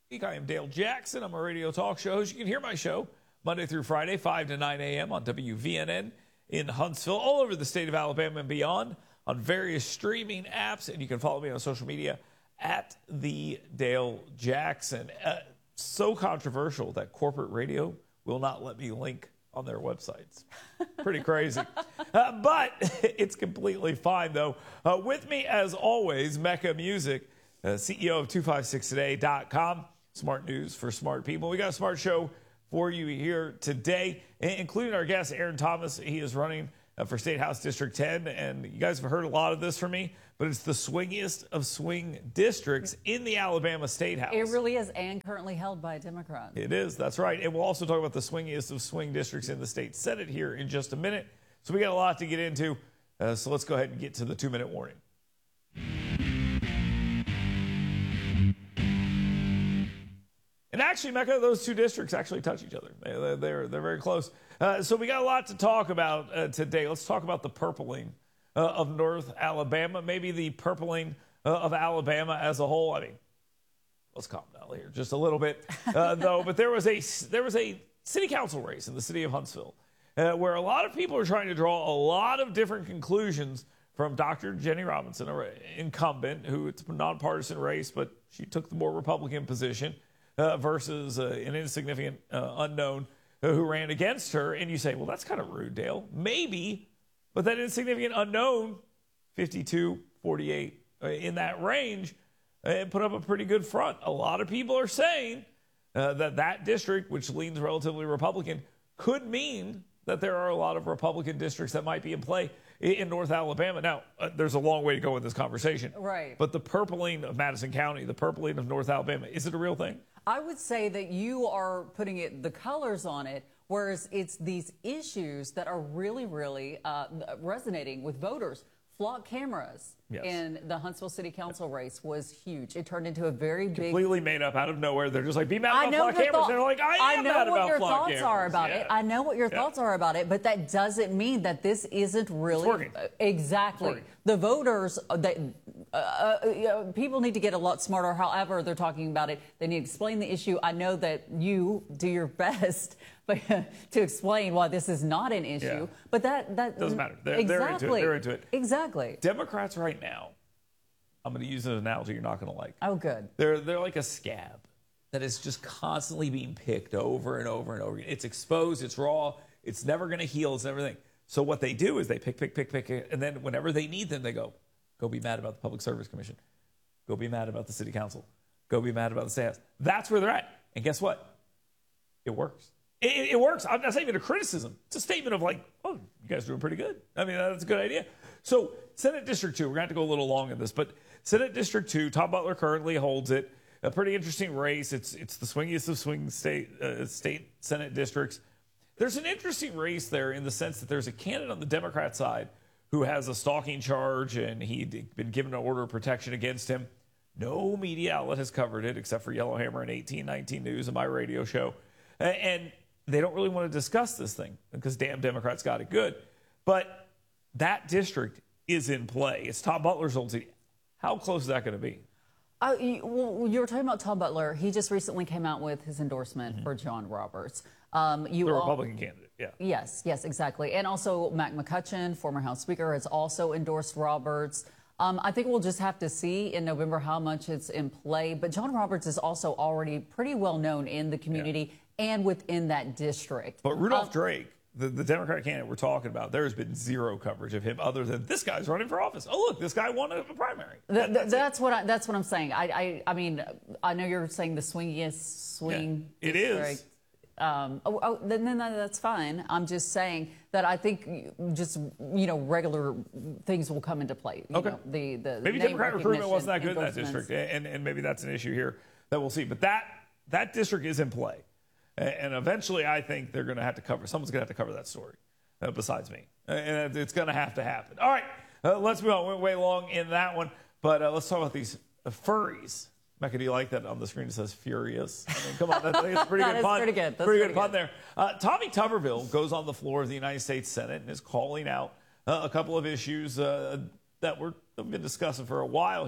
I am Dale Jackson. I'm a radio talk show host. You can hear my show Monday through Friday, 5 to 9 a.m. on WVNN in Huntsville, all over the state of Alabama and beyond, on various streaming apps. And you can follow me on social media at the Dale Jackson. So controversial that corporate radio will not let me link on their websites. Pretty crazy. But it's completely fine, though. With me, as always, Mecca Music, CEO of 256today.com. Smart news for smart people. We got a smart show for you here today, including our guest, Aaron Thomas. He is running for State House District 10, and you guys have heard a lot of this from me, but it's the swingiest of swing districts in the Alabama State House. It really is, and currently held by Democrats. It is, that's right. And we'll also talk about the swingiest of swing districts in the state Senate here in just a minute. So we got a lot to get into, so let's go ahead and get to the 2-minute warning. And actually, Mecca, those two districts actually touch each other. They're very close. So we got a lot to talk about today. Let's talk about the purpling of North Alabama, maybe the purpling of Alabama as a whole. I mean, let's calm down here just a little bit, though. But there was a city council race in the city of Huntsville where a lot of people are trying to draw a lot of different conclusions from Dr. Jenny Robinson, an incumbent, who it's a nonpartisan race, but she took the more Republican position. Versus an insignificant unknown who ran against her. And you say, well, that's kind of rude, Dale. Maybe, but that insignificant unknown, 52, 48, in that range, put up a pretty good front. A lot of people are saying that district, which leans relatively Republican, could mean that there are a lot of Republican districts that might be in play in North Alabama. Now, there's a long way to go in this conversation. Right. But the purpling of Madison County, the purpling of North Alabama, is it a real thing? I would say that you are putting the colors on it, whereas it's these issues that are really, really resonating with voters. Flock cameras in the Huntsville City Council race was huge. It turned into a very big... Completely made up out of nowhere. They're just like, be mad about flock cameras. They're like, I am mad about flock cameras. I know what your thoughts are about it, but that doesn't mean that this isn't really... It's working. Exactly. It's working. The voters... people need to get a lot smarter. However they're talking about it, they need to explain the issue. I know that you do your best to explain why this is not an issue, but that doesn't matter. They're into it. Exactly. Democrats right now, I'm going to use an analogy you're not going to like. Oh, good. They're like a scab that is just constantly being picked over and over and over. It's exposed. It's raw. It's never going to heal. It's everything. So what they do is they pick, and then whenever they need them, they go be mad about the Public Service Commission. Go be mad about the City Council. Go be mad about the State House. That's where they're at. And guess what? It works. It works. I'm not saying even a criticism. It's a statement of like, oh, you guys are doing pretty good. I mean, that's a good idea. So Senate District 2, we're going to have to go a little long in this, but Senate District 2, Tom Butler currently holds it. A pretty interesting race. It's the swingiest of swing state Senate districts. There's an interesting race there in the sense that there's a candidate on the Democrat side who has a stalking charge, and he'd been given an order of protection against him. No media outlet has covered it except for Yellowhammer and 1819 News and my radio show. And they don't really want to discuss this thing because damn Democrats got it good. But that district is in play. It's Tom Butler's old seat. How close is that going to be? Well, you were talking about Tom Butler. He just recently came out with his endorsement for John Roberts. The Republican candidate, yeah. Yes, exactly. And also Mac McCutcheon, former House Speaker, has also endorsed Roberts. I think we'll just have to see in November how much it's in play. But John Roberts is also already pretty well known in the community and within that district. But Rudolph Drake, the Democratic candidate we're talking about, there has been zero coverage of him other than this guy's running for office. Oh, look, this guy won a primary. That's what I'm saying. I mean, I know you're saying the swingiest swing. Yeah, it is. Then that's fine. I'm just saying that I think just regular things will come into play. Okay. The maybe Democrat recruitment wasn't that good in that district, and maybe that's an issue here that we'll see. But that district is in play, and eventually I think they're going to have to cover. Someone's going to have to cover that story, besides me, and it's going to have to happen. All right, let's move on. We went way long in that one, but let's talk about these furries. Mecca, do you like that on the screen? It says furious. I mean, come on, that's a pretty good pun. Pretty good. Pretty good pun there. Tommy Tuberville goes on the floor of the United States Senate and is calling out a couple of issues that we've been discussing for a while here.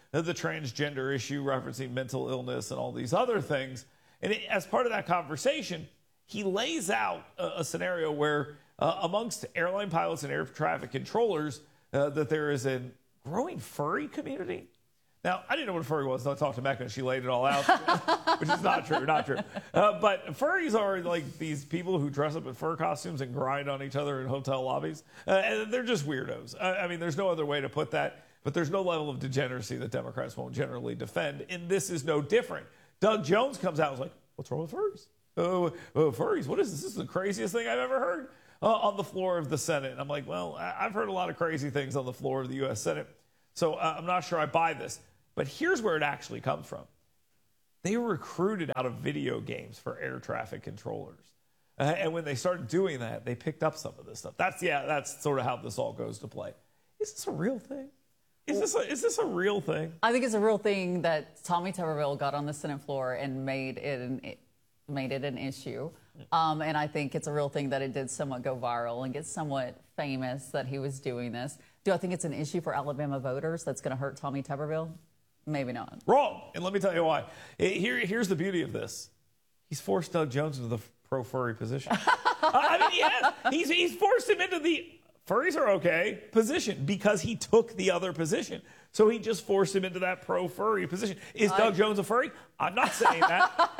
the transgender issue, referencing mental illness and all these other things. And as part of that conversation, he lays out a scenario where amongst airline pilots and air traffic controllers, that there is a growing furry community. Now, I didn't know what a furry was until I talked to Mecca and she laid it all out, which is not true. But furries are like these people who dress up in fur costumes and grind on each other in hotel lobbies. And they're just weirdos. I mean, there's no other way to put that. But there's no level of degeneracy that Democrats won't generally defend. And this is no different. Doug Jones comes out and is like, what's wrong with furries? Furries, what is this? This is the craziest thing I've ever heard on the floor of the Senate. And I'm like, well, I've heard a lot of crazy things on the floor of the U.S. Senate. So I'm not sure I buy this. But here's where it actually comes from. They were recruited out of video games for air traffic controllers. And when they started doing that, they picked up some of this stuff. That's sort of how this all goes to play. Is this a real thing? Is this a real thing? I think it's a real thing that Tommy Tuberville got on the Senate floor and made it an issue. And I think it's a real thing that it did somewhat go viral and get somewhat famous that he was doing this. Do I think it's an issue for Alabama voters that's going to hurt Tommy Tuberville? Maybe not. Wrong. And let me tell you why. Here's the beauty of this. He's forced Doug Jones into the pro-furry position. I mean, he has. He's forced him into the furries are okay position because he took the other position. So he just forced him into that pro-furry position. Is Doug Jones a furry? I'm not saying that.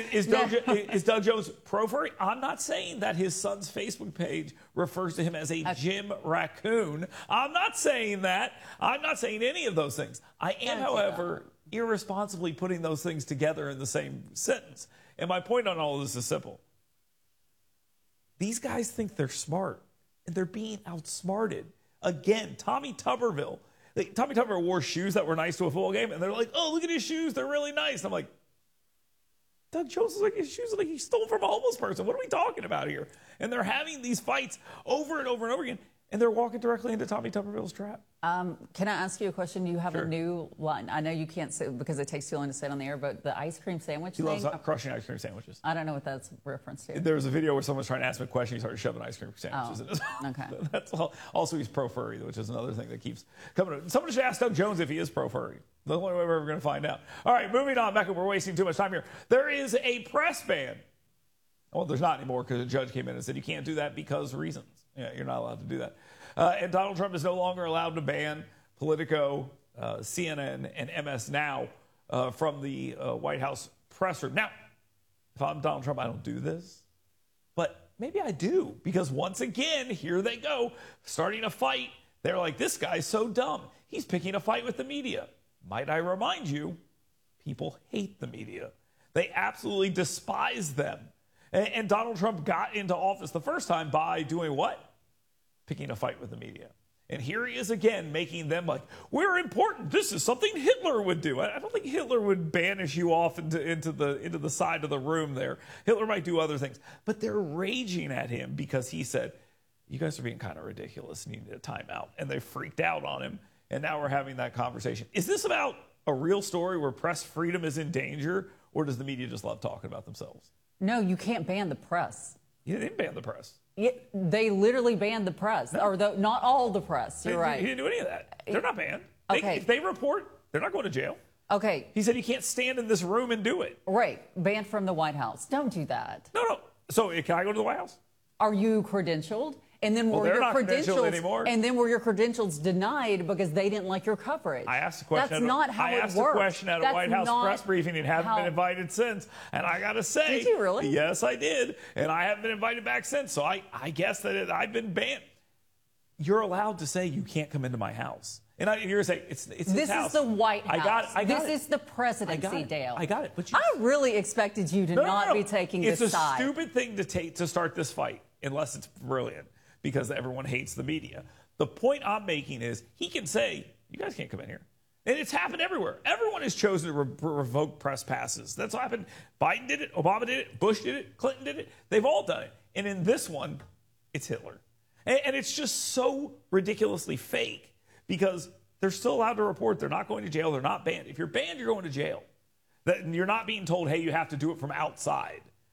Is Doug Jones pro-furry? I'm not saying that. His son's Facebook page refers to him as a Jim Raccoon. I'm not saying that. I'm not saying any of those things. I am, however, irresponsibly putting those things together in the same sentence. And my point on all of this is simple. These guys think they're smart, and they're being outsmarted. Again, Tommy Tuberville wore shoes that were nice to a football game, and they're like, oh, look at his shoes. They're really nice. And I'm like, Doug Jones is like, his shoes are like he stole from a homeless person. What are we talking about here? And they're having these fights over and over and over again, and they're walking directly into Tommy Tuberville's trap. Can I ask you a question? You have a new line. I know you can't say because it takes too long to say it on the air, but the ice cream sandwich He thing. loves crushing ice cream sandwiches. I don't know what that's reference to. There was a video where someone's trying to ask him a question. He started shoving ice cream sandwiches in his mouth. Okay. That's all. Also, he's pro-furry, which is another thing that keeps coming up. Someone should ask Doug Jones if he is pro-furry. The only way we're ever going to find out. All right, moving on. Becca, we're wasting too much time here. There is a press ban. Well, there's not anymore because a judge came in and said you can't do that because reasons. Yeah, you're not allowed to do that. And Donald Trump is no longer allowed to ban Politico, CNN, and MS Now from the White House press room. Now, if I'm Donald Trump, I don't do this. But maybe I do, because once again, here they go, starting a fight. They're like, this guy's so dumb. He's picking a fight with the media. Might I remind you, people hate the media. They absolutely despise them. And Donald Trump got into office the first time by doing what? Picking a fight with the media. And here he is again, making them like, we're important. This is something Hitler would do. I don't think Hitler would banish you off into the side of the room there. Hitler might do other things. But they're raging at him because he said, you guys are being kind of ridiculous and you need a timeout. And they freaked out on him. And now we're having that conversation. Is this about a real story where press freedom is in danger? Or does the media just love talking about themselves? No, you can't ban the press. He didn't ban the press. They literally banned the press, or not all the press. You're right. He didn't do any of that. They're not banned. Okay. If they report, they're not going to jail. Okay. He said you can't stand in this room and do it. Right. Banned from the White House. Don't do that. No. So can I go to the White House? Are you credentialed? And then were your credentials anymore. And then were your credentials denied because they didn't like your coverage? I asked a question. That's not how it works. I asked a question at a White House press briefing and haven't been invited since. And I got to say, did you really? Yes, I did. And I haven't been invited back since. So I guess that I've been banned. You're allowed to say you can't come into my house. And you're going to say, it's his house. This is the White House. I got it. This is the presidency, Dale. I got it. But I really expected you to not be taking this side. It's a stupid thing to start this fight, unless it's brilliant, because everyone hates the media. The point I'm making is he can say, you guys can't come in here. And it's happened everywhere. Everyone has chosen to revoke press passes. That's what happened. Biden did it. Obama did it. Bush did it. Clinton did it. They've all done it. And in this one, it's Hitler. And it's just so ridiculously fake because they're still allowed to report. They're not going to jail. They're not banned. If you're banned, you're going to jail. You're not being told, hey, you have to do it from outside.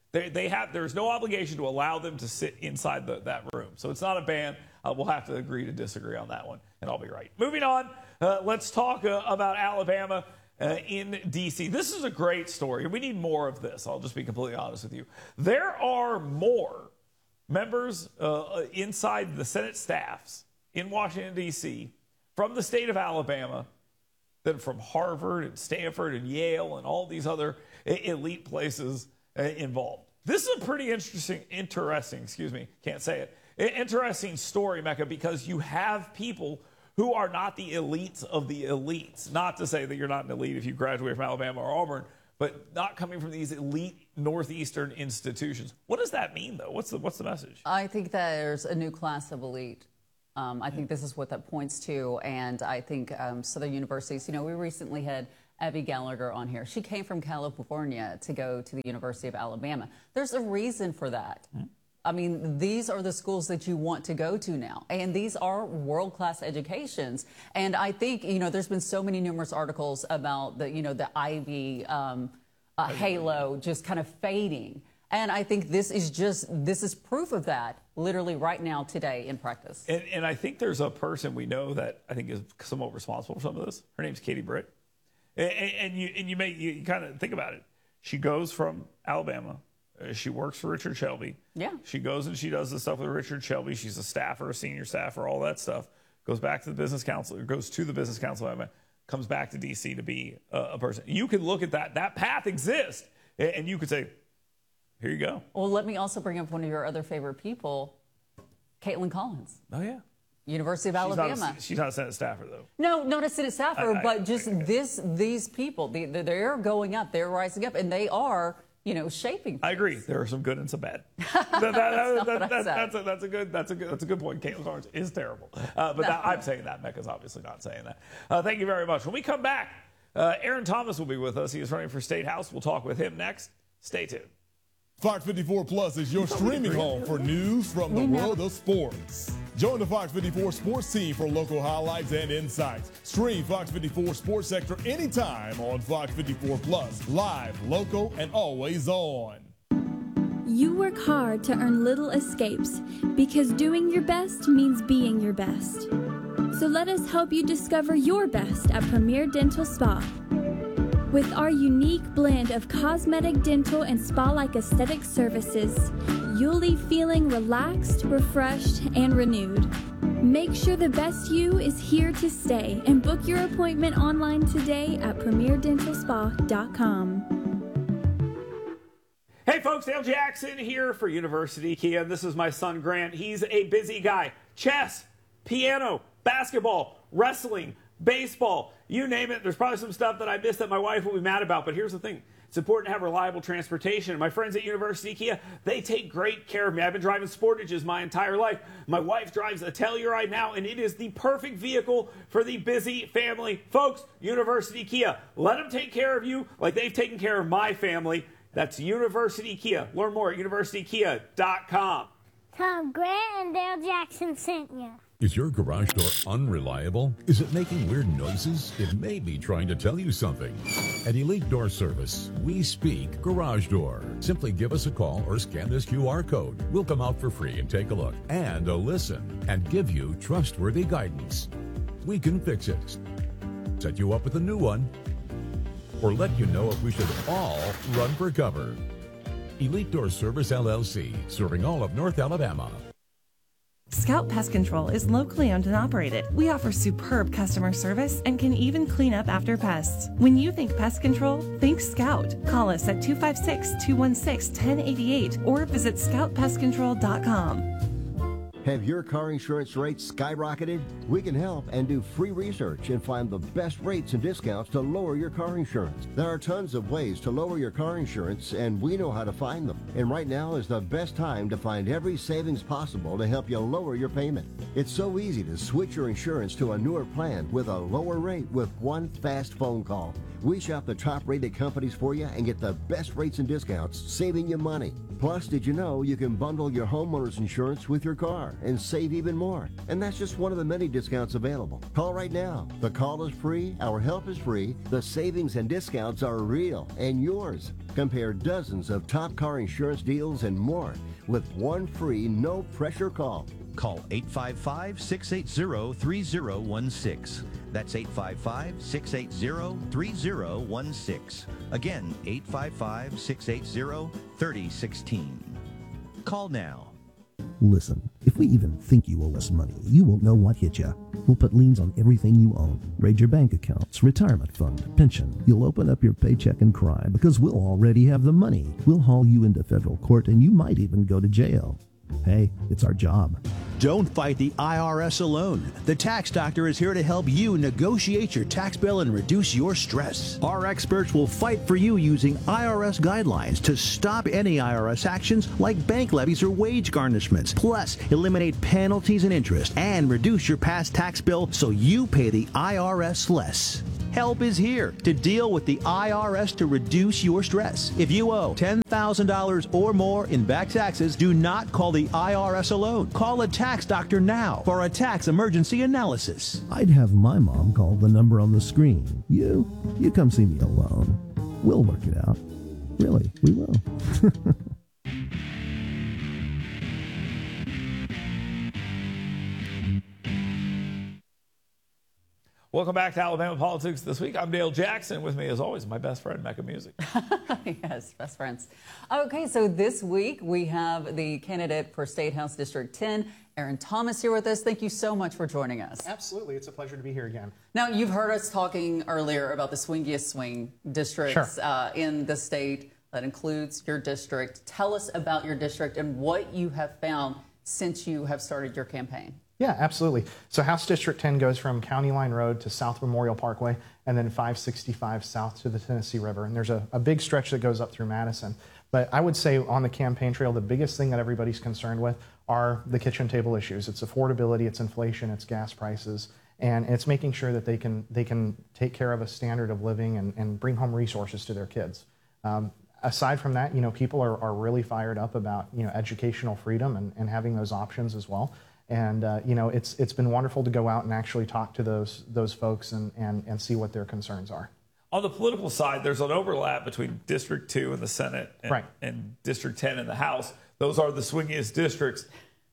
There's no obligation to allow them to sit inside that room. So it's not a ban. We'll have to agree to disagree on that one, and I'll be right. Moving on, let's talk about Alabama in D.C. This is a great story. We need more of this. I'll just be completely honest with you. There are more members inside the Senate staffs in Washington, D.C. from the state of Alabama than from Harvard and Stanford and Yale and all these other elite places involved. This is a pretty interesting story, Mecca, because you have people who are not the elites of the elites. Not to say that you're not an elite if you graduate from Alabama or Auburn, but not coming from these elite Northeastern institutions. What does that mean, though? What's the message? I think that there's a new class of elite. I think this is what that points to, and I think Southern universities, we recently had Abby Gallagher on here. She came from California to go to the University of Alabama. There's a reason for that. I mean, these are the schools that you want to go to now, and these are world-class educations. And I think, there's been so many numerous articles about the Ivy halo just kind of fading. And I think this is proof of that, literally right now, today, in practice. And I think there's a person we know that I think is somewhat responsible for some of this. Her name's Katie Britt. And you kind of think about it. She goes from Alabama. She works for Richard Shelby. Yeah. She goes and she does the stuff with Richard Shelby. She's a staffer, a senior staffer, all that stuff. Goes back to the business council, goes to the business council, comes back to D.C. to be a person. You can look at that. That path exists. And you could say, here you go. Well, let me also bring up one of your other favorite people, Caitlin Collins. Oh, yeah. University of Alabama. She's not a Senate staffer, though. No, not a Senate staffer, but just these people. They're going up. They're rising up, and they are, shaping things. I agree. There are some good and some bad. That's a good point. Caitlin Collins is terrible. I'm saying that. Mecca's obviously not saying that. Thank you very much. When we come back, Aaron Thomas will be with us. He is running for State House. We'll talk with him next. Stay tuned. Fox 54 Plus is your streaming home for news from the world of sports. Join the Fox 54 sports team for local highlights and insights. Stream Fox 54 Sports Sector anytime on Fox 54 Plus, live, local, and always on. You work hard to earn little escapes because doing your best means being your best. So let us help you discover your best at Premier Dental Spa. With our unique blend of cosmetic, dental, and spa-like aesthetic services, you'll leave feeling relaxed, refreshed, and renewed. Make sure the best you is here to stay and book your appointment online today at PremierDentalSpa.com. Hey folks, Dale Jackson here for University Kia. This is my son Grant. He's a busy guy. Chess, piano, basketball, wrestling, baseball, you name it. There's probably some stuff that I missed that my wife will be mad about, but here's the thing. It's important to have reliable transportation. And my friends at University Kia, they take great care of me. I've been driving Sportages my entire life. My wife drives a Telluride now, and it is the perfect vehicle for the busy family. Folks, University Kia, let them take care of you like they've taken care of my family. That's University Kia. Learn more at universitykia.com. Tom, Grant and Dale Jackson sent you. Is your garage door unreliable? Is it making weird noises? It may be trying to tell you something. At Elite Door Service, we speak garage door. Simply give us a call or scan this QR code. We'll come out for free and take a look and a listen and give you trustworthy guidance. We can fix it, set you up with a new one, or let you know if we should all run for cover. Elite Door Service LLC, serving all of North Alabama. Scout Pest Control is locally owned and operated. We offer superb customer service and can even clean up after pests. When you think pest control, think Scout. Call us at 256-216-1088 or visit scoutpestcontrol.com. Have your car insurance rates skyrocketed? We can help and do free research and find the best rates and discounts to lower your car insurance. There are tons of ways to lower your car insurance, and we know how to find them. And right now is the best time to find every savings possible to help you lower your payment. It's so easy to switch your insurance to a newer plan with a lower rate with one fast phone call. We shop the top-rated companies for you and get the best rates and discounts, saving you money. Plus, did you know you can bundle your homeowner's insurance with your car and save even more? And that's just one of the many discounts available. Call right now. The call is free, our help is free, the savings and discounts are real and yours. Compare dozens of top car insurance deals and more with one free, no-pressure call. Call 855-680-3016. That's 855-680-3016. Again, 855-680-3016. Call now. Listen, if we even think you owe us money, you won't know what hit you. We'll put liens on everything you own. Raid your bank accounts, retirement fund, pension. You'll open up your paycheck and cry because we'll already have the money. We'll haul you into federal court and you might even go to jail. Hey, it's our job. Don't fight the IRS alone. The Tax Doctor is here to help you negotiate your tax bill and reduce your stress. Our experts will fight for you using IRS guidelines to stop any IRS actions like bank levies or wage garnishments. Plus, eliminate penalties and interest and reduce your past tax bill so you pay the IRS less. Help is here to deal with the IRS to reduce your stress. If you owe $10,000 or more in back taxes, do not call the IRS alone. Call a tax doctor now for a tax emergency analysis. I'd have my mom call the number on the screen. You come see me alone. We'll work it out. Really, we will. Welcome back to Alabama Politics This Week. I'm Dale Jackson. With me, as always, my best friend, Mecca Music. Yes, best friends. Okay, so this week we have the candidate for State House District 10, Aaron Thomas, here with us. Thank you so much for joining us. Absolutely. It's a pleasure to be here again. Now, you've heard us talking earlier about the swingiest swing districts in the state. That includes your district. Tell us about your district and what you have found since you have started your campaign. Yeah, absolutely. So House District 10 goes from County Line Road to South Memorial Parkway and then 565 south to the Tennessee River. And there's a big stretch that goes up through Madison. But I would say on the campaign trail, the biggest thing that everybody's concerned with are the kitchen table issues. It's affordability, it's inflation, it's gas prices, and it's making sure that they can take care of a standard of living and bring home resources to their kids. Aside from that, people are really fired up about, educational freedom and having those options as well. And, it's been wonderful to go out and actually talk to those folks and see what their concerns are. On the political side, there's an overlap between District 2 in the Senate and District 10 in the House. Those are the swingiest districts.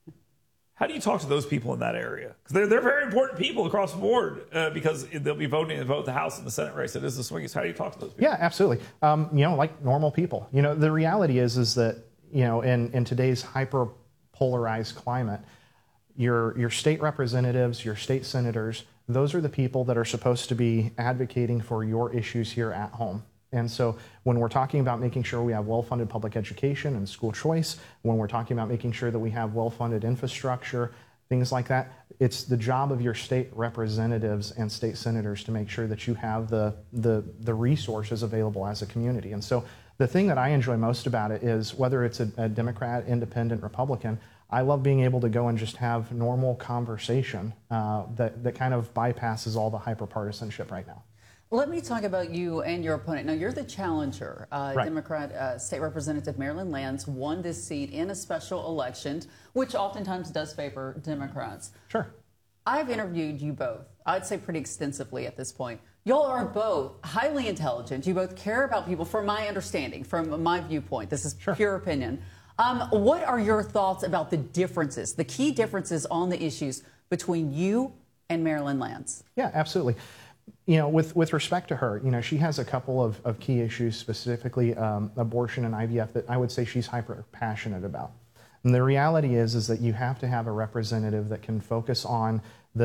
How do you talk to those people in that area? Because they're very important people across the board because they'll be voting in both the House and the Senate race. It is the swingiest. How do you talk to those people? Yeah, absolutely. Like normal people. The reality is that, in today's hyper-polarized climate, your state representatives, your state senators, those are the people that are supposed to be advocating for your issues here at home. And so when we're talking about making sure we have well-funded public education and school choice, when we're talking about making sure that we have well-funded infrastructure, things like that, it's the job of your state representatives and state senators to make sure that you have the resources available as a community. And so the thing that I enjoy most about it is whether it's a Democrat, Independent, Republican, I love being able to go and just have normal conversation that kind of bypasses all the hyper-partisanship right now. Let me talk about you and your opponent. Now, you're the challenger. Democrat State Representative Marilyn Lands won this seat in a special election, which oftentimes does favor Democrats. Sure. I've interviewed you both, I'd say pretty extensively at this point. Y'all are both highly intelligent. You both care about people, from my understanding, from my viewpoint. This is pure opinion. What are your thoughts about the differences, the key differences on the issues between you and Marilyn Lands? Yeah, absolutely. With respect to her, she has a couple of key issues, specifically abortion and IVF, that I would say she's hyper passionate about. And the reality is that you have to have a representative that can focus on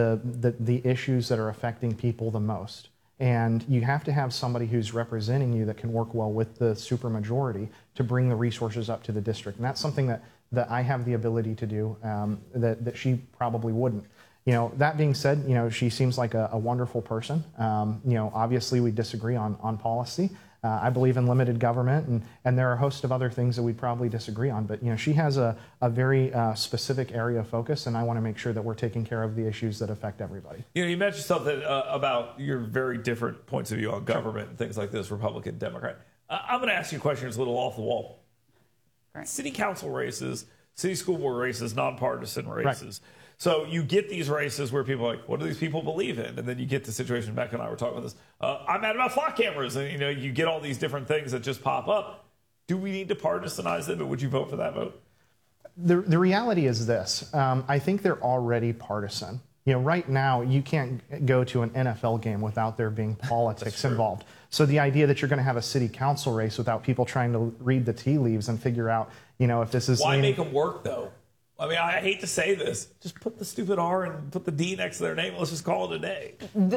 the issues that are affecting people the most. And you have to have somebody who's representing you that can work well with the supermajority to bring the resources up to the district. And that's something that I have the ability to do that she probably wouldn't. That being said, she seems like a wonderful person. Obviously we disagree on policy. I believe in limited government, and there are a host of other things that we probably disagree on. But she has a very specific area of focus, and I want to make sure that we're taking care of the issues that affect everybody. You mentioned something about your very different points of view on government and things like this, Republican, Democrat. I'm going to ask you a question that's a little off the wall. city council races, city school board races, nonpartisan races. Right. So you get these races where people are like, what do these people believe in? And then you get the situation, Becca and I were talking about this. I'm mad about flock cameras. And, you get all these different things that just pop up. Do we need to partisanize them? And would you vote for that vote? The reality is this. I think they're already partisan. Right now, you can't go to an NFL game without there being politics involved. So the idea that you're going to have a city council race without people trying to read the tea leaves and figure out, if this is... Why make them work, though? I mean, I hate to say this. Just put the stupid R and put the D next to their name. Let's just call it a day.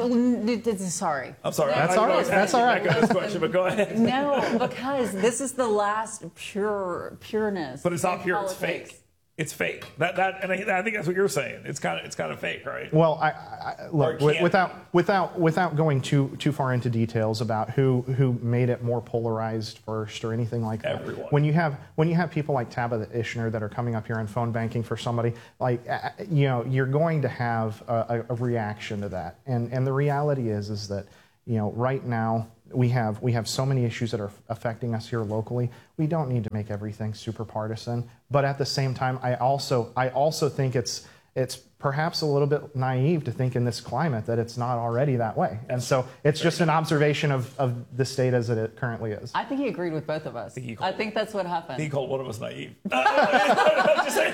Sorry. I'm sorry. That's all right. That's all right. This question, but go ahead. No, because this is the last pureness. But it's not pure. Politics. It's fake. It's fake. And I think that's what you're saying. It's kind of fake, right? Well, look, without going too far into details about who made it more polarized first or anything like that. Everyone. When you have people like Tabitha Ishner that are coming up here and phone banking for somebody, you're going to have a reaction to that. And the reality is that right now we have so many issues that are affecting us here locally. We don't need to make everything super partisan, but at the same time, I also think it's perhaps a little bit naive to think in this climate that it's not already that way. And so it's just an observation of the state as it currently is. I think he agreed with both of us. I think that's what happened. He called one of us naive. I'm just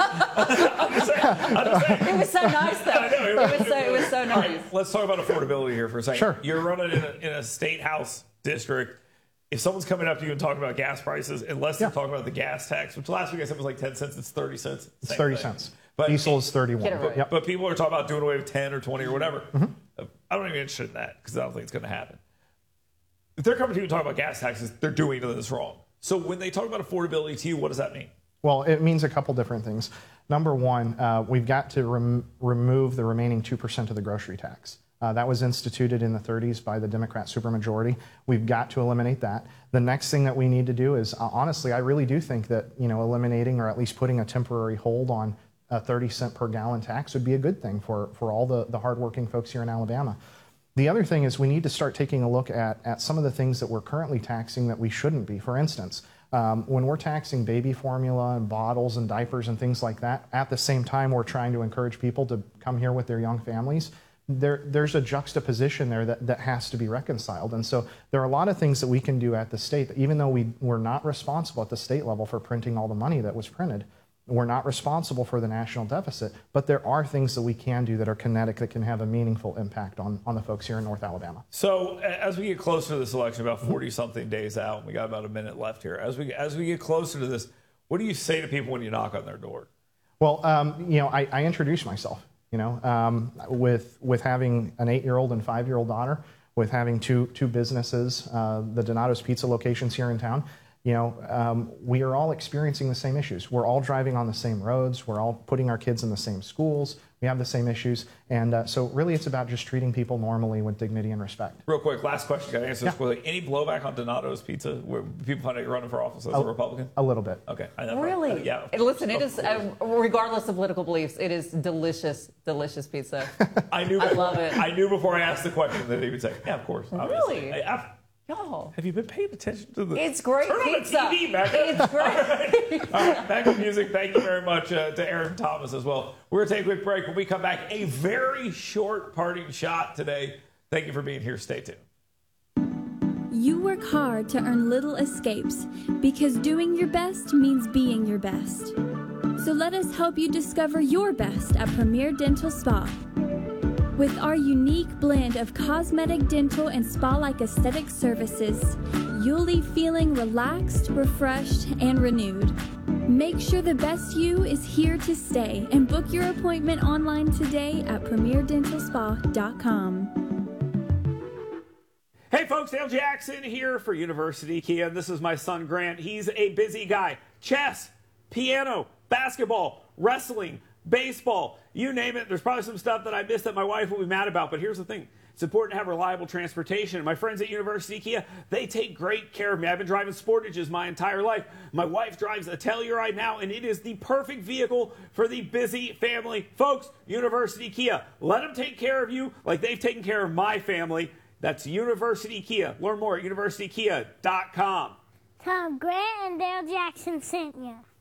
saying. It was so nice, though. It was so nice. Right, let's talk about affordability here for a second. Sure. You're running in a state house district. If someone's coming up to you and talking about gas prices, unless they're talking about the gas tax, which last week I said was like 10 cents, it's 30 cents. It's 30 cents. But diesel is 31. But people are talking about doing away with 10 or 20 or whatever. Mm-hmm. I'm not even interested in that because I don't think it's going to happen. If they're coming to you and talking about gas taxes, they're doing this wrong. So when they talk about affordability to you, what does that mean? Well, it means a couple different things. Number one, we've got to remove the remaining 2% of the grocery tax. That was instituted in the 30s by the Democrat supermajority. We've got to eliminate that. The next thing that we need to do is, honestly, I really do think that eliminating or at least putting a temporary hold on a 30-cent per gallon tax would be a good thing for all the hardworking folks here in Alabama. The other thing is we need to start taking a look at some of the things that we're currently taxing that we shouldn't be. For instance, when we're taxing baby formula and bottles and diapers and things like that, at the same time we're trying to encourage people to come here with their young families, there's a juxtaposition there that has to be reconciled. And so there are a lot of things that we can do at the state, even though we're not responsible at the state level for printing all the money that was printed. We're not responsible for the national deficit, but there are things that we can do that are kinetic that can have a meaningful impact on the folks here in North Alabama. So as we get closer to this election, about 40-something days out, and we got about a minute left here. As we get closer to this, what do you say to people when you knock on their door? Well, I introduce myself. With having an 8-year-old and 5-year-old daughter, with having two businesses, the Donato's Pizza locations here in town. We are all experiencing the same issues. We're all driving on the same roads. We're all putting our kids in the same schools. We have the same issues. And so really it's about just treating people normally with dignity and respect. Real quick, last question. Got to answer this quickly. Any blowback on Donato's Pizza where people find out you're running for office as a Republican? A little bit. Okay. Really? Yeah. Listen, it is, regardless of political beliefs, it is delicious, delicious pizza. I love it. I knew before I asked the question that he would say, yeah, of course. Obviously. Really? Have you been paying attention to the It's great pizza. TV, Becca? It's great. All right. Back with music. Thank you very much to Aaron Thomas as well. We're going to take a quick break. When we come back, a very short parting shot today. Thank you for being here. Stay tuned. You work hard to earn little escapes because doing your best means being your best. So let us help you discover your best at Premier Dental Spa. With our unique blend of cosmetic, dental, and spa-like aesthetic services, you'll leave feeling relaxed, refreshed, and renewed. Make sure the best you is here to stay and book your appointment online today at premierdentalspa.com. Hey folks, Dale Jackson here for University Kia. This is my son Grant. He's a busy guy. Chess, piano, basketball, wrestling, baseball, you name it. There's probably some stuff that I missed that my wife will be mad about, but here's the thing. It's important to have reliable transportation. My friends at University Kia, they take great care of me. I've been driving Sportages my entire life. My wife drives a Telluride now, and it is the perfect vehicle for the busy family. Folks, University Kia, let them take care of you like they've taken care of my family. That's University Kia. Learn more at universitykia.com. Tom Grant and Dale Jackson sent you.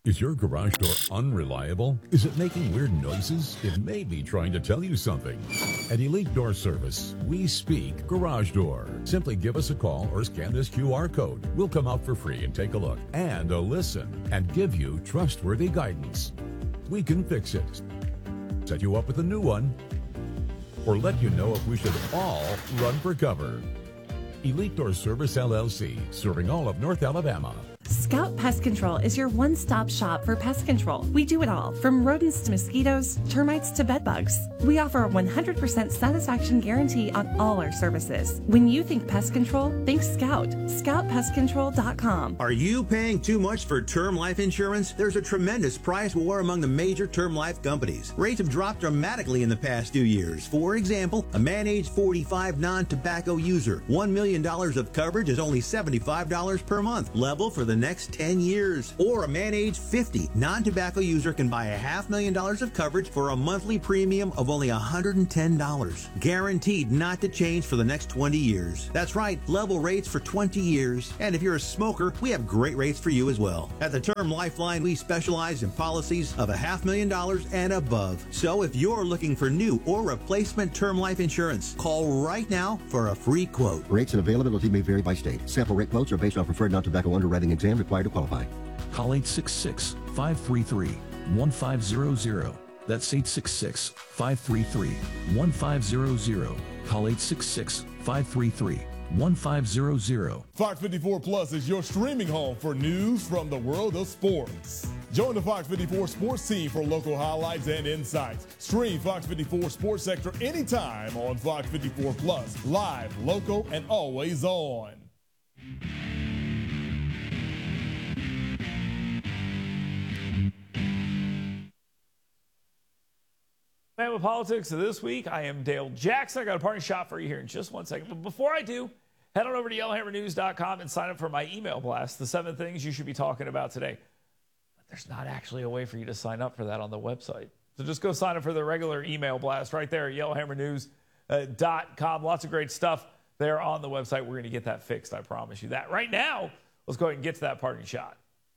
Is your garage door unreliable? Is it making weird noises? It may be trying to tell you something. At Elite Door Service, we speak garage door. Simply give us a call or scan this QR code. We'll come out for free and take a look and a listen and give you trustworthy guidance. We can fix it, set you up with a new one, or let you know if we should all run for cover. Elite Door Service LLC, serving all of North Alabama. Scout Pest Control is your one-stop shop for pest control. We do it all, from rodents to mosquitoes, termites to bedbugs. We offer a 100% satisfaction guarantee on all our services. When you think pest control, think Scout. ScoutPestControl.com. Are you paying too much for term life insurance? There's a tremendous price war among the major term life companies. Rates have dropped dramatically in the past 2 years. For example, a man age 45 non-tobacco user, $1 million of coverage is only $75 per month. Level for the next 10 years. Or a man age 50 non-tobacco user can buy $500,000 of coverage for a monthly premium of only $110. Guaranteed not to change for the next 20 years. That's right, level rates for 20 years. And if you're a smoker, we have great rates for you as well. At the Term Lifeline, we specialize in policies of $500,000 and above. So if you're looking for new or replacement term life insurance, call right now for a free quote. Rates and availability may vary by state. Sample rate quotes are based on preferred non-tobacco underwriting exam required to qualify. Call 866-533-1500. That's 866-533-1500. Call 866-533-1500. Fox 54 Plus is your streaming home for news from the world of sports. Join the Fox 54 sports team for local highlights and insights. Stream Fox 54 Sports Sector anytime on Fox 54 Plus. Live, local, and always on. Alabama Politics of this week. I am Dale Jackson. I got a parting shot for you here in just 1 second. But before I do, head on over to YellowHammerNews.com and sign up for my email blast, the 7 things you should be talking about today. But there's not actually a way for you to sign up for that on the website. So just go sign up for the regular email blast right there at YellowHammerNews.com. Lots of great stuff there on the website. We're going to get that fixed. I promise you that. Right now, let's go ahead and get to that parting shot.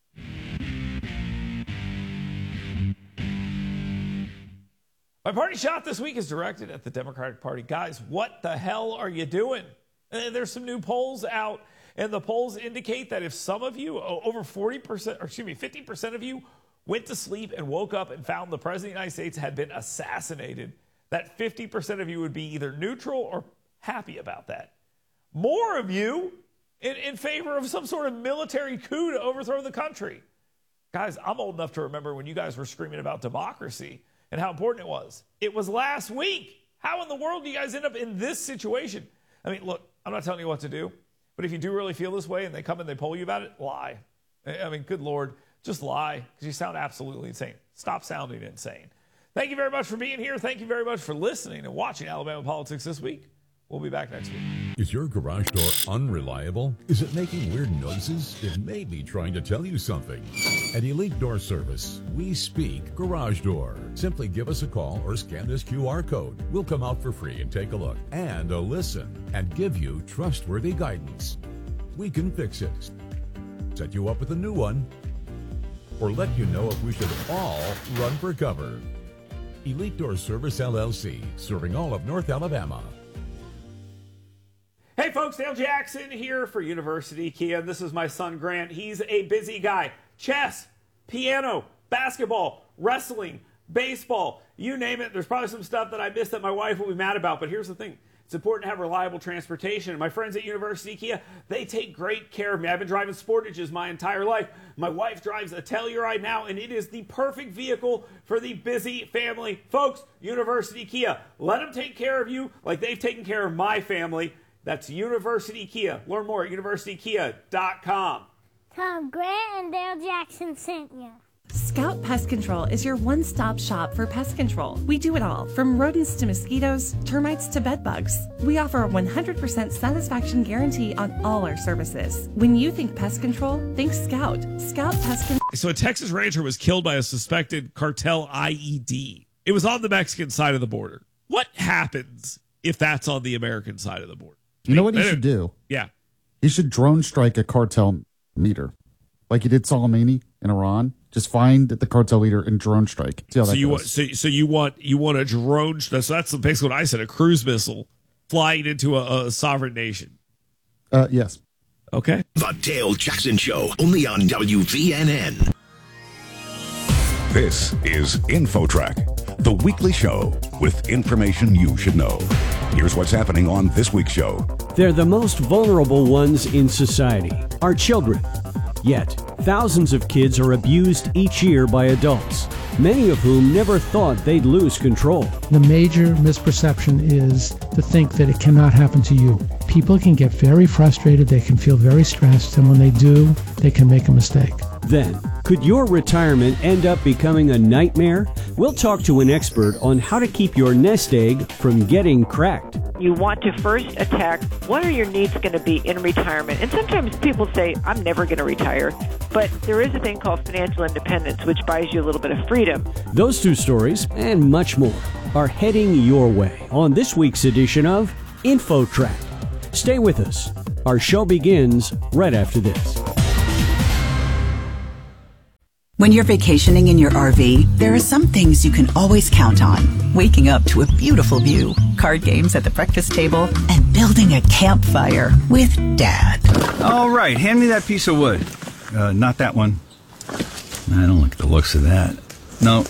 My party shot this week is directed at the Democratic Party. Guys, what the hell are you doing? There's some new polls out, and the polls indicate that if some of you, over 50% of you, went to sleep and woke up and found the President of the United States had been assassinated, that 50% of you would be either neutral or happy about that. More of you in favor of some sort of military coup to overthrow the country. Guys, I'm old enough to remember when you guys were screaming about democracy and how important it was. It was last week. How in the world do you guys end up in this situation? I mean, look, I'm not telling you what to do, but if you do really feel this way and they come and they poll you about it, lie. I mean, good Lord, just lie, because you sound absolutely insane. Stop sounding insane. Thank you very much for being here. Thank you very much for listening and watching Alabama Politics this week. We'll be back next week. Is your garage door unreliable? Is it making weird noises? It may be trying to tell you something. At Elite Door Service, we speak garage door. Simply give us a call or scan this QR code. We'll come out for free and take a look and a listen and give you trustworthy guidance. We can fix it, set you up with a new one, or let you know if we should all run for cover. Elite Door Service LLC, serving all of North Alabama. Hey folks, Dale Jackson here for University Kia. This is my son Grant. He's a busy guy. Chess, piano, basketball, wrestling, baseball, you name it. There's probably some stuff that I missed that my wife will be mad about, but here's the thing. It's important to have reliable transportation. My friends at University Kia, they take great care of me. I've been driving Sportages my entire life. My wife drives a Telluride now, and it is the perfect vehicle for the busy family. Folks, University Kia, let them take care of you like they've taken care of my family. That's University Kia. Learn more at universitykia.com. Tom Grant and Dale Jackson sent you. Scout Pest Control is your one-stop shop for pest control. We do it all, from rodents to mosquitoes, termites to bedbugs. We offer a 100% satisfaction guarantee on all our services. When you think pest control, think Scout. Scout Pest Control. So a Texas rancher was killed by a suspected cartel IED. It was on the Mexican side of the border. What happens if that's on the American side of the border? You know what he should do? Yeah. He should drone strike a cartel meter, like he did Soleimani in Iran. Just find the cartel leader and drone strike. See how that goes. So you want a drone? That's basically what I said. A cruise missile flying into a sovereign nation. Yes. Okay. The Dale Jackson Show, only on WVNN. This is InfoTrack, the weekly show with information you should know. Here's what's happening on this week's show. They're the most vulnerable ones in society, our children. Yet, thousands of kids are abused each year by adults, many of whom never thought they'd lose control. The major misperception is to think that it cannot happen to you. People can get very frustrated, they can feel very stressed, and when they do, they can make a mistake. Then, could your retirement end up becoming a nightmare? We'll talk to an expert on how to keep your nest egg from getting cracked. You want to first attack what are your needs going to be in retirement. And sometimes people say, I'm never going to retire. But there is a thing called financial independence, which buys you a little bit of freedom. Those two stories and much more are heading your way on this week's edition of InfoTrack. Stay with us. Our show begins right after this. When you're vacationing in your RV, there are some things you can always count on. Waking up to a beautiful view, card games at the breakfast table, and building a campfire with Dad. All right, hand me that piece of wood. Not that one. I don't like the looks of that. No.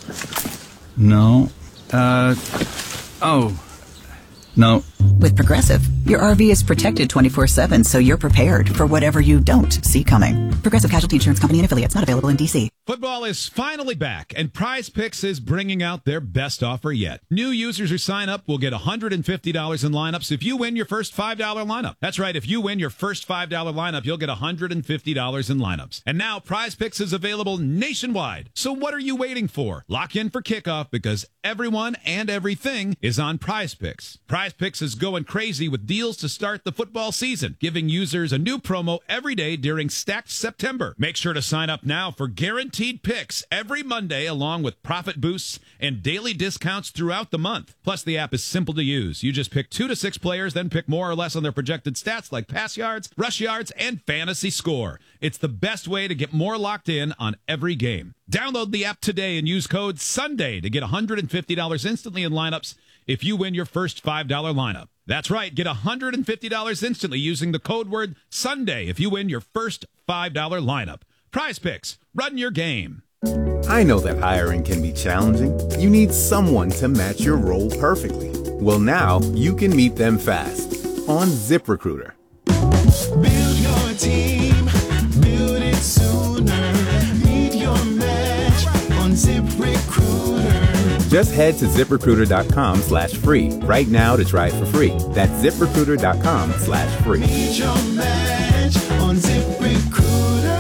No. With Progressive, your RV is protected 24/7, so you're prepared for whatever you don't see coming. Progressive Casualty Insurance Company and affiliates, not available in D.C. Football is finally back, and Prize Picks is bringing out their best offer yet. New users who sign up will get $150 in lineups if you win your first $5 lineup. That's right, if you win your first $5 lineup, you'll get $150 in lineups. And now Prize Picks is available nationwide. So what are you waiting for? Lock in for kickoff because everyone and everything is on Prize Picks. Prize Picks is going crazy with deals to start the football season, giving users a new promo every day during Stacked September. Make sure to sign up now for guaranteed picks every Monday, along with profit boosts and daily discounts throughout the month. Plus, the app is simple to use. You just pick 2 to 6 players, then pick more or less on their projected stats like pass yards, rush yards, and fantasy score. It's the best way to get more locked in on every game. Download the app today and use code SUNDAY to get $150 instantly in lineups if you win your first $5 lineup. That's right, get $150 instantly using the code word SUNDAY if you win your first $5 lineup. Prize Picks, run your game. I know that hiring can be challenging. You need someone to match your role perfectly. Well, now you can meet them fast on ZipRecruiter. Build your team, build it sooner. Meet your match on ZipRecruiter. Just head to ZipRecruiter.com/free right now to try it for free. That's ZipRecruiter.com/free. Meet your match on ZipRecruiter.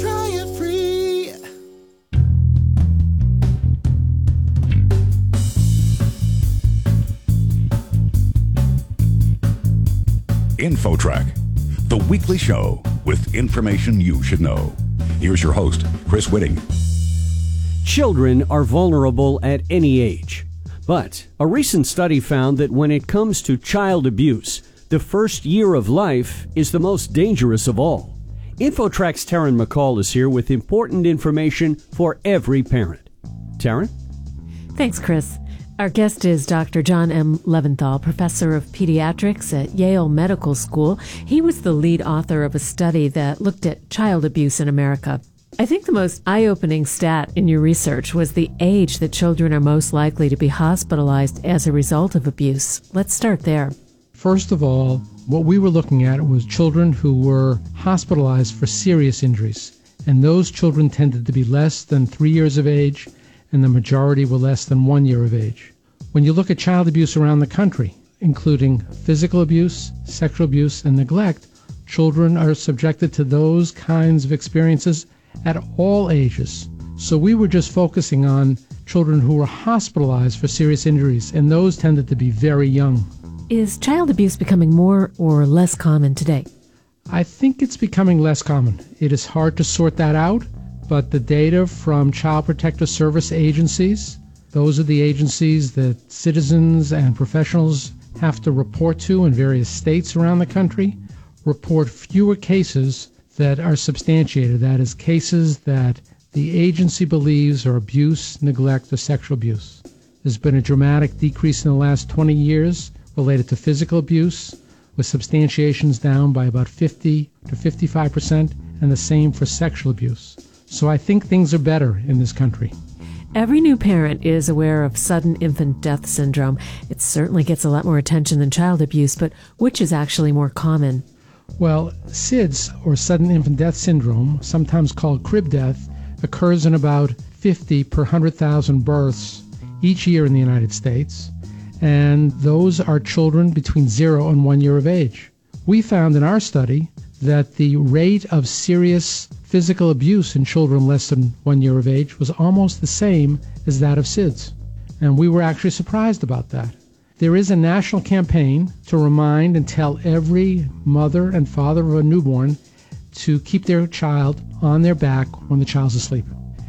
InfoTrack, the weekly show with information you should know. Here's your host, Chris Whitting. Children are vulnerable at any age. But a recent study found that when it comes to child abuse, the first year of life is the most dangerous of all. InfoTrack's Taryn McCall is here with important information for every parent. Taryn? Thanks, Chris. Our guest is Dr. John M. Leventhal, professor of pediatrics at Yale Medical School. He was the lead author of a study that looked at child abuse in America. I think the most eye-opening stat in your research was the age that children are most likely to be hospitalized as a result of abuse. Let's start there. First of all, what we were looking at was children who were hospitalized for serious injuries. And those children tended to be less than 3 years of age, and the majority were less than 1 year of age. When you look at child abuse around the country, including physical abuse, sexual abuse, and neglect, children are subjected to those kinds of experiences at all ages. So we were just focusing on children who were hospitalized for serious injuries, and those tended to be very young. Is child abuse becoming more or less common today? I think it's becoming less common. It is hard to sort that out, but the data from Child Protective Service agencies, those are the agencies that citizens and professionals have to report to in various states around the country, report fewer cases that are substantiated. That is, cases that the agency believes are abuse, neglect, or sexual abuse. There's been a dramatic decrease in the last 20 years related to physical abuse, with substantiations down by about 50 to 55%, and the same for sexual abuse. So I think things are better in this country. Every new parent is aware of sudden infant death syndrome. It certainly gets a lot more attention than child abuse, but which is actually more common? Well, SIDS, or sudden infant death syndrome, sometimes called crib death, occurs in about 50 per 100,000 births each year in the United States, and those are children between 0 and 1 year of age. We found in our study that the rate of serious physical abuse in children less than 1 year of age was almost the same as that of SIDS, and we were actually surprised about that. There is a national campaign to remind and tell every mother and father of a newborn to keep their child on their back when the child's asleep.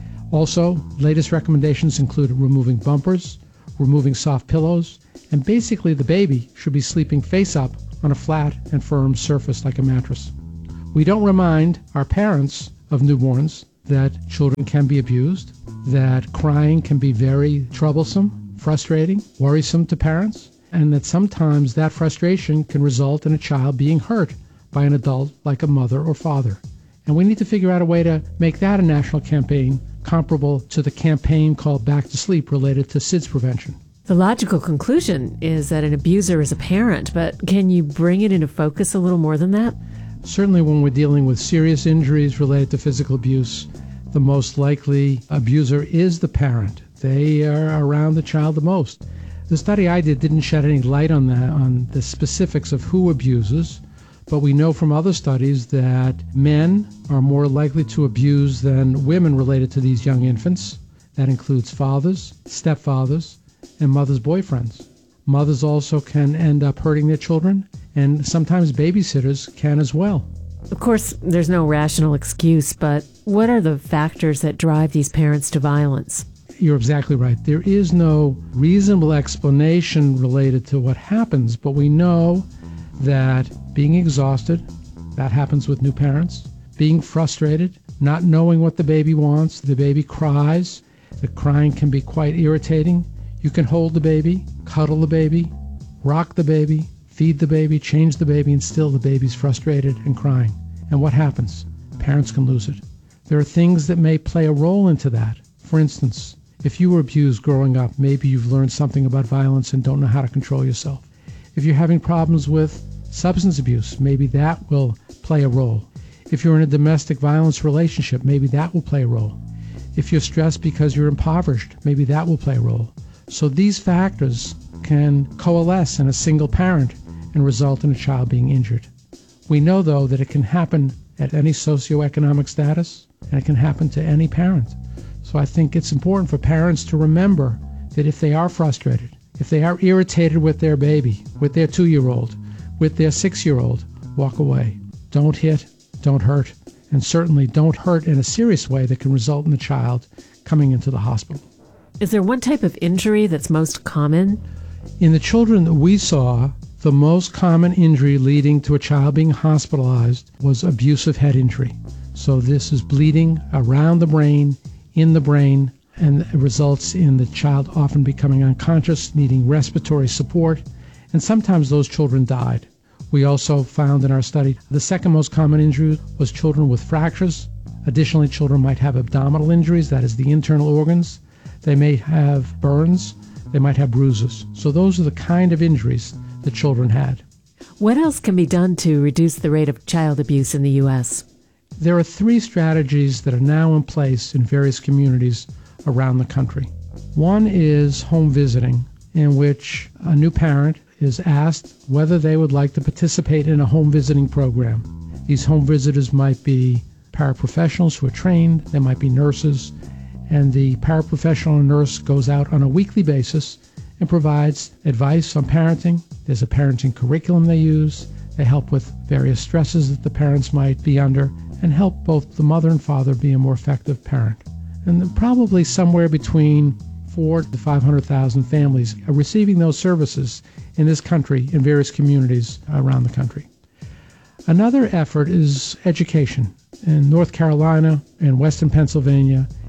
Also, latest recommendations include removing bumpers, removing soft pillows, and basically the baby should be sleeping face up on a flat and firm surface like a mattress. We don't remind our parents of newborns that children can be abused, that crying can be very troublesome, frustrating, worrisome to parents, and that sometimes that frustration can result in a child being hurt by an adult like a mother or father. And we need to figure out a way to make that a national campaign comparable to the campaign called Back to Sleep related to SIDS prevention. The logical conclusion is that an abuser is a parent, but can you bring it into focus a little more than that? Certainly when we're dealing with serious injuries related to physical abuse, the most likely abuser is the parent. They are around the child the most. The study I did didn't shed any light on that, on the specifics of who abuses, but we know from other studies that men are more likely to abuse than women related to these young infants. That includes fathers, stepfathers, and mothers' boyfriends. Mothers also can end up hurting their children, and sometimes babysitters can as well. Of course, there's no rational excuse, but what are the factors that drive these parents to violence? You're exactly right. There is no reasonable explanation related to what happens, but we know that being exhausted, that happens with new parents, being frustrated, not knowing what the baby wants, the baby cries, the crying can be quite irritating. You can hold the baby, cuddle the baby, rock the baby, feed the baby, change the baby, and still the baby's frustrated and crying. And what happens? Parents can lose it. There are things that may play a role into that. For instance, if you were abused growing up, maybe you've learned something about violence and don't know how to control yourself. If you're having problems with substance abuse, maybe that will play a role. If you're in a domestic violence relationship, maybe that will play a role. If you're stressed because you're impoverished, maybe that will play a role. So these factors can coalesce in a single parent and result in a child being injured. We know, though, that it can happen at any socioeconomic status, and it can happen to any parent. So I think it's important for parents to remember that if they are frustrated, if they are irritated with their baby, with their 2-year-old, with their 6-year-old, walk away. Don't hit, don't hurt, and certainly don't hurt in a serious way that can result in the child coming into the hospital. Is there one type of injury that's most common? In the children that we saw, the most common injury leading to a child being hospitalized was abusive head injury. So this is bleeding around the brain, in the brain, and it results in the child often becoming unconscious, needing respiratory support, and sometimes those children died. We also found in our study the second most common injury was children with fractures. Additionally, children might have abdominal injuries, that is the internal organs. They may have burns, they might have bruises. So those are the kind of injuries that children had. What else can be done to reduce the rate of child abuse in the U.S.? There are 3 strategies that are now in place in various communities around the country. One is home visiting, in which a new parent is asked whether they would like to participate in a home visiting program. These home visitors might be paraprofessionals who are trained, they might be nurses, and the paraprofessional nurse goes out on a weekly basis and provides advice on parenting. There's a parenting curriculum they use. They help with various stresses that the parents might be under and help both the mother and father be a more effective parent. And probably somewhere between 400,000 to 500,000 families are receiving those services in this country, in various communities around the country. Another effort is education. In North Carolina and Western Pennsylvania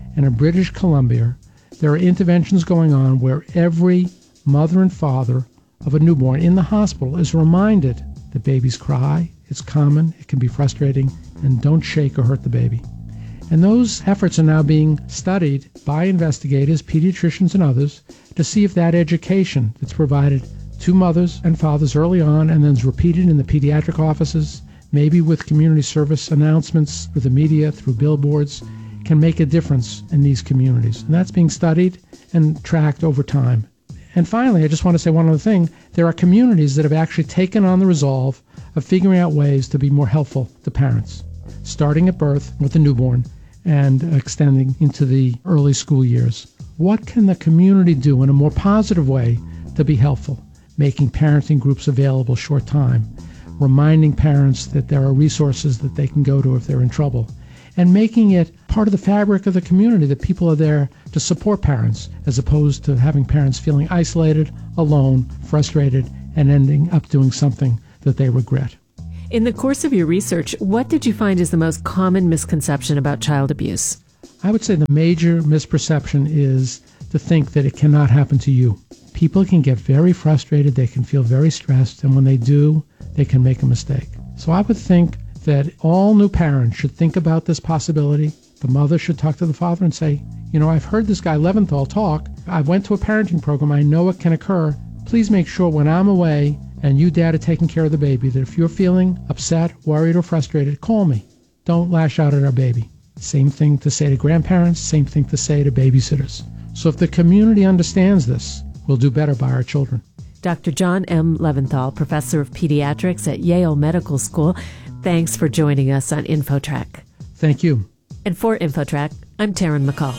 And in British Columbia, there are interventions going on where every mother and father of a newborn in the hospital is reminded that babies cry, it's common, it can be frustrating, and don't shake or hurt the baby. And those efforts are now being studied by investigators, pediatricians, and others to see if that education that's provided to mothers and fathers early on and then is repeated in the pediatric offices, maybe with community service announcements, with the media, through billboards, can make a difference in these communities. And that's being studied and tracked over time. And finally, I just want to say one other thing. There are communities that have actually taken on the resolve of figuring out ways to be more helpful to parents, starting at birth with the newborn and extending into the early school years. What can the community do in a more positive way to be helpful? Making parenting groups available short time, reminding parents that there are resources that they can go to if they're in trouble, and making it part of the fabric of the community that people are there to support parents, as opposed to having parents feeling isolated, alone, frustrated, and ending up doing something that they regret. In the course of your research, what did you find is the most common misconception about child abuse? I would say the major misperception is to think that it cannot happen to you. People can get very frustrated, they can feel very stressed, and when they do, they can make a mistake. So I would think that all new parents should think about this possibility. The mother should talk to the father and say, I've heard this guy Leventhal talk. I went to a parenting program. I know it can occur. Please make sure when I'm away and you, Dad, are taking care of the baby, that if you're feeling upset, worried, or frustrated, call me. Don't lash out at our baby. Same thing to say to grandparents, same thing to say to babysitters. So if the community understands this, we'll do better by our children. Dr. John M. Leventhal, professor of pediatrics at Yale Medical School, thanks for joining us on InfoTrack. Thank you. And for InfoTrack, I'm Taryn McCall.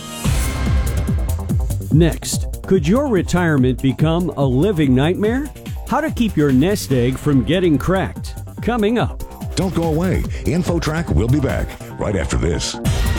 Next, could your retirement become a living nightmare? How to keep your nest egg from getting cracked. Coming up. Don't go away. InfoTrack will be back right after this.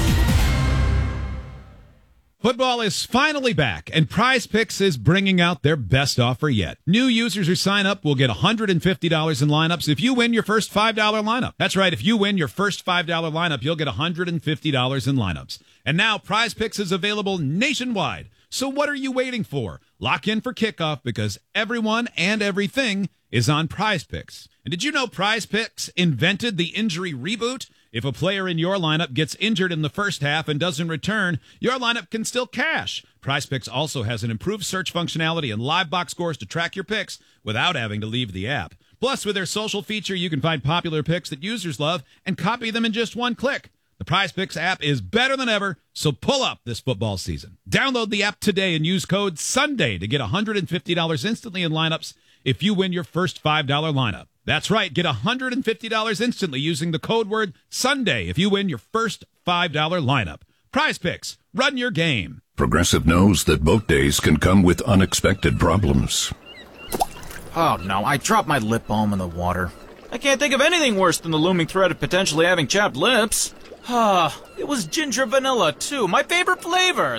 Football is finally back, and Prize Picks is bringing out their best offer yet. New users who sign up will get $150 in lineups if you win your first $5 lineup. That's right, if you win your first $5 lineup, you'll get $150 in lineups. And now Prize Picks is available nationwide. So what are you waiting for? Lock in for kickoff because everyone and everything is on Prize Picks. And did you know Prize Picks invented the injury reboot? If a player in your lineup gets injured in the first half and doesn't return, your lineup can still cash. Prize Picks also has an improved search functionality and live box scores to track your picks without having to leave the app. Plus, with their social feature, you can find popular picks that users love and copy them in just one click. The Prize Picks app is better than ever, so pull up this football season. Download the app today and use code SUNDAY to get $150 instantly in lineups if you win your first $5 lineup. That's right, get $150 instantly using the code word SUNDAY if you win your first $5 lineup. Prize Picks, run your game. Progressive knows that boat days can come with unexpected problems. Oh no, I dropped my lip balm in the water. I can't think of anything worse than the looming threat of potentially having chapped lips. It was ginger vanilla, too. My favorite flavor.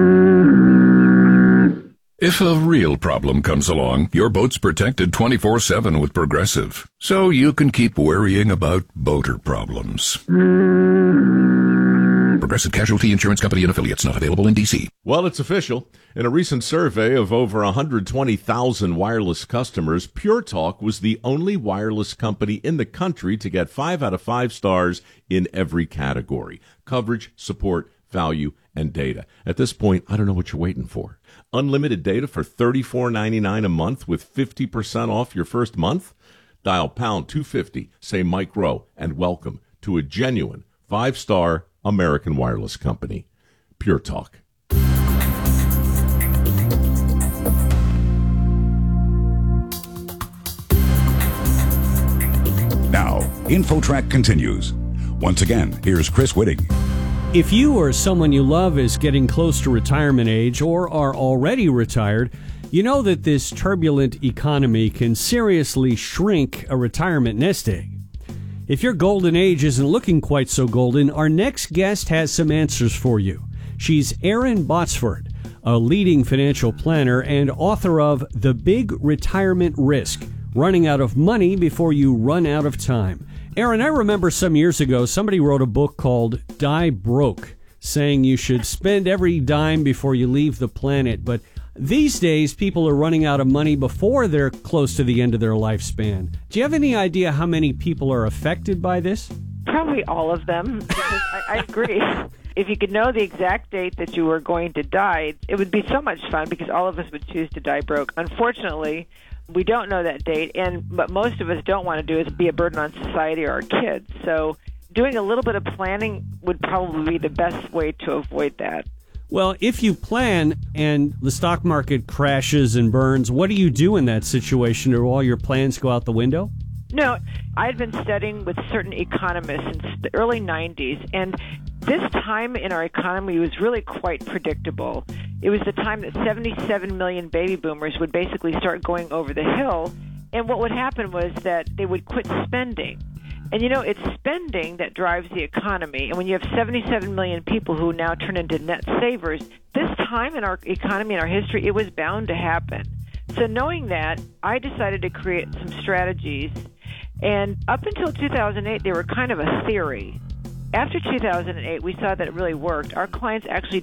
If a real problem comes along, your boat's protected 24/7 with Progressive, so you can keep worrying about boater problems. Progressive Casualty Insurance Company and Affiliates, not available in D.C. Well, it's official. In a recent survey of over 120,000 wireless customers, Pure Talk was the only wireless company in the country to get 5 out of 5 stars in every category: coverage, support, value, and data. At this point, I don't know what you're waiting for. Unlimited data for $34.99 a month with 50% off your first month? Dial pound 250, say Mike Rowe, and welcome to a genuine 5-star American wireless company. Pure Talk. Now, InfoTrack continues. Once again, here's Chris Whitting. If you or someone you love is getting close to retirement age or are already retired, you know that this turbulent economy can seriously shrink a retirement nest egg. If your golden age isn't looking quite so golden, our next guest has some answers for you. She's Erin Botsford, a leading financial planner and author of The Big Retirement Risk, Running Out of Money Before You Run Out of Time. Erin, I remember some years ago somebody wrote a book called Die Broke. saying you should spend every dime before you leave the planet. But these days, people are running out of money before they're close to the end of their lifespan. Do you have any idea how many people are affected by this? Probably all of them, because I agree. If you could know the exact date that you were going to die, it would be so much fun because all of us would choose to die broke. Unfortunately, we don't know that date, and what most of us don't want to do is be a burden on society or our kids. So doing a little bit of planning would probably be the best way to avoid that. Well, if you plan and the stock market crashes and burns, what do you do in that situation? Do all your plans go out the window? No, I'd been studying with certain economists since the early 90s, and this time in our economy was really quite predictable. It was the time that 77 million baby boomers would basically start going over the hill, and what would happen was that they would quit spending. And, you know, it's spending that drives the economy, and when you have 77 million people who now turn into net savers, this time in our economy and our history, it was bound to happen. So knowing that, I decided to create some strategies. And up until 2008, they were kind of a theory. After 2008, we saw that it really worked. Our clients actually